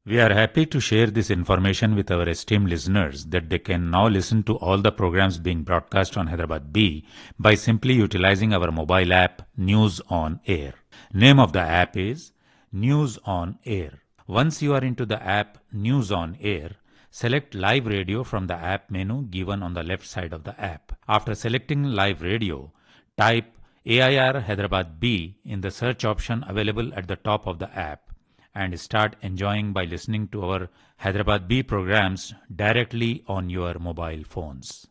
We are happy to share this information with our esteemed listeners that they can now listen to all the programs being broadcast on Hyderabad B by simply utilizing our mobile app News on Air. Name of the app is News on Air. Once you are into the app News on Air, select Live Radio from the app menu given on the left side of the app. After selecting Live Radio, type AIR Hyderabad B in the search option available at the top of the app and start enjoying by listening to our Hyderabad B programs directly on your mobile phones.